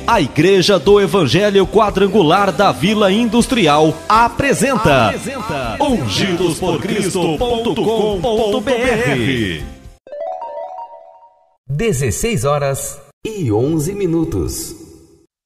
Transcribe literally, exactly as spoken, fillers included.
A Igreja do Evangelho Quadrangular da Vila Industrial apresenta, apresenta ungidos por cristo ponto com ponto b r. dezesseis horas e onze minutos.